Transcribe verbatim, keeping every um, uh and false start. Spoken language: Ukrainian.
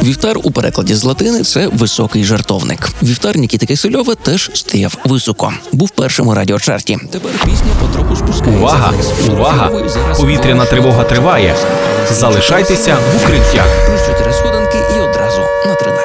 Вівтар у перекладі з латини – це високий жартовник. Вівтар Нікіти Кисельова теж стояв високо. Був першим у радіочарті. Тепер пісня потроху спускається. Увага! Увага! Повітряна тривога триває. Залишайтеся в укриттях. Плюс чотири сходинки і одразу на тренування.